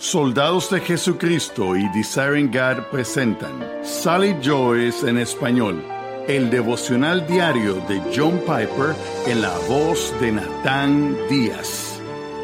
Soldados de Jesucristo y Desiring God presentan Sally Joyce en español, el devocional diario de John Piper en la voz de Natán Díaz.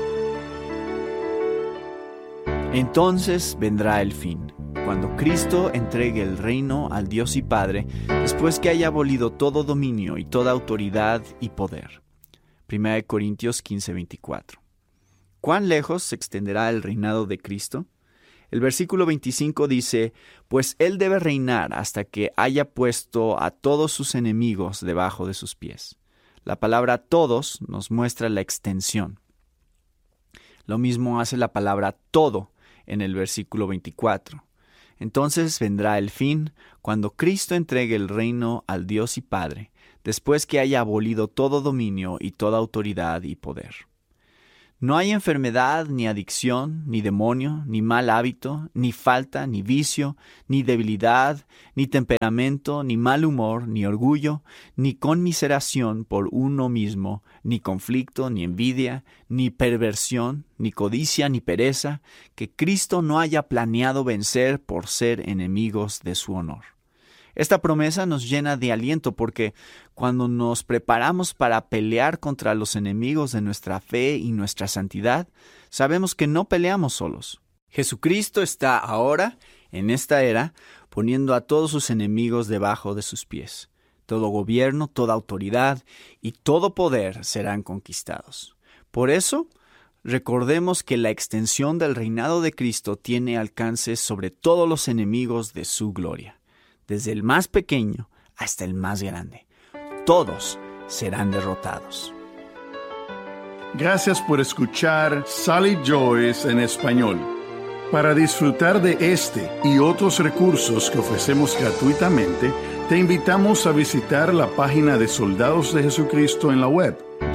Entonces vendrá el fin, cuando Cristo entregue el reino al Dios y Padre, después que haya abolido todo dominio y toda autoridad y poder. 1 Corintios 15:24. ¿Cuán lejos se extenderá el reinado de Cristo? El versículo 25 dice, pues Él debe reinar hasta que haya puesto a todos sus enemigos debajo de sus pies. La palabra todos nos muestra la extensión. Lo mismo hace la palabra todo en el versículo 24. Entonces vendrá el fin, cuando Cristo entregue el reino al Dios y Padre, después que haya abolido todo dominio y toda autoridad y poder. No hay enfermedad, ni adicción, ni demonio, ni mal hábito, ni falta, ni vicio, ni debilidad, ni temperamento, ni mal humor, ni orgullo, ni conmiseración por uno mismo, ni conflicto, ni envidia, ni perversión, ni codicia, ni pereza, que Cristo no haya planeado vencer por ser enemigos de su honor. Esta promesa nos llena de aliento porque cuando nos preparamos para pelear contra los enemigos de nuestra fe y nuestra santidad, sabemos que no peleamos solos. Jesucristo está ahora, en esta era, poniendo a todos sus enemigos debajo de sus pies. Todo gobierno, toda autoridad y todo poder serán conquistados. Por eso, recordemos que la extensión del reinado de Cristo tiene alcance sobre todos los enemigos de su gloria. Desde el más pequeño hasta el más grande. Todos serán derrotados. Gracias por escuchar Sally Joyce en español. Para disfrutar de este y otros recursos que ofrecemos gratuitamente, te invitamos a visitar la página de Soldados de Jesucristo en la web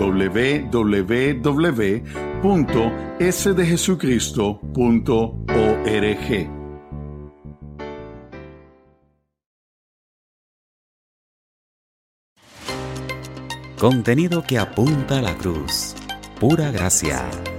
www.sdejesucristo.org. Contenido que apunta a la cruz. Pura gracia.